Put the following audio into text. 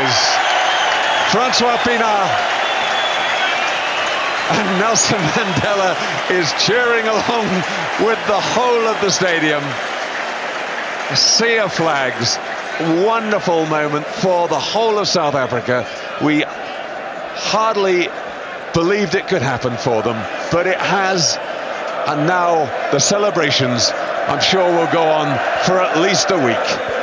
is Francois Pienaar, and Nelson Mandela is cheering along with the whole of the stadium. A sea of flags, wonderful moment for the whole of South Africa. We hardly believed it could happen for them, but it has, and now the celebrations, I'm sure, will go on for at least a week.